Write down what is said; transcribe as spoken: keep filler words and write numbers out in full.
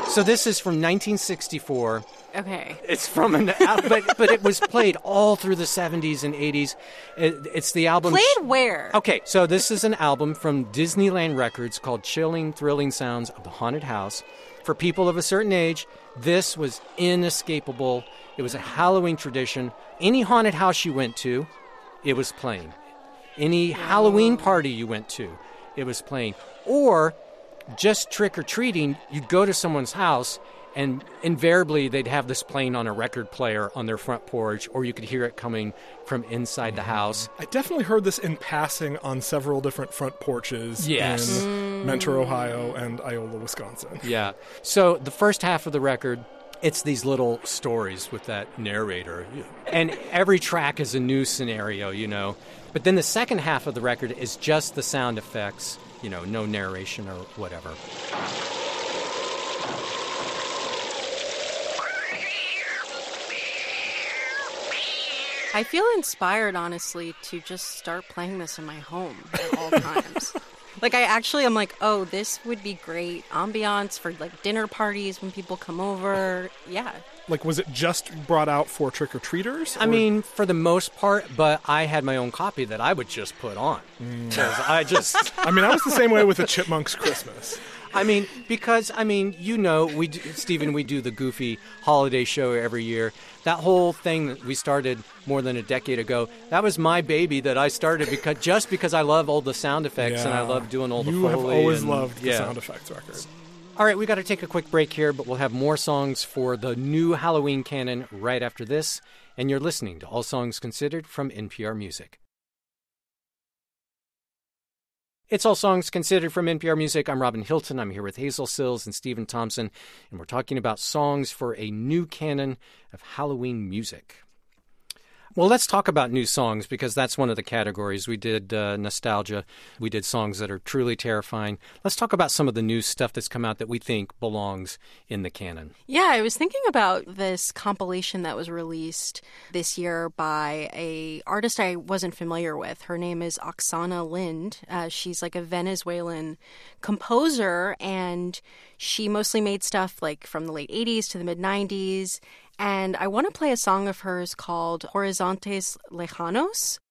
So this is from nineteen sixty-four. Okay. It's from an al- but but it was played all through the seventies and eighties. It, it's the album. Played where? Okay, so this is an album from Disneyland Records called Chilling, Thrilling Sounds of the Haunted House. For people of a certain age, this was inescapable. It was a Halloween tradition. Any haunted house you went to, it was playing. Any Halloween party you went to, it was playing. Or just trick-or-treating, you'd go to someone's house, and invariably they'd have this playing on a record player on their front porch, or you could hear it coming from inside the house. I definitely heard this in passing on several different front porches Yes. in Mentor, Ohio, and Iola, Wisconsin. Yeah. So the first half of the record, it's these little stories with that narrator. And every track is a new scenario, you know. But then the second half of the record is just the sound effects, you know, no narration or whatever. I feel inspired, honestly, to just start playing this in my home at all times. Like, I actually am like, oh, this would be great ambiance for, like, dinner parties when people come over. Yeah. Like, was it just brought out for trick-or-treaters? I or- mean, for the most part, but I had my own copy that I would just put on. Because I just... I mean, I was the same way with the Chipmunks Christmas. I mean, because, I mean, you know, we do, Stephen, we do the Goofy holiday show every year. That whole thing that we started more than a decade ago, that was my baby that I started because just because I love all the sound effects and I love doing all the you Foley. have always and, loved the yeah. sound effects record. All right, we got to take a quick break here, but we'll have more songs for the new Halloween canon right after this. And you're listening to All Songs Considered from N P R Music. It's All Songs Considered from N P R Music. I'm Robin Hilton. I'm here with Hazel Sills and Stephen Thompson, and we're talking about songs for a new canon of Halloween music. Well, let's talk about new songs because that's one of the categories. We did uh, nostalgia. We did songs that are truly terrifying. Let's talk about some of the new stuff that's come out that we think belongs in the canon. Yeah, I was thinking about this compilation that was released this year by a artist I wasn't familiar with. Her name is Oksana Lind. Uh, she's like a Venezuelan composer, and she mostly made stuff like from the late eighties to the mid nineties. And I want to play a song of hers called Horizontes Lejanos.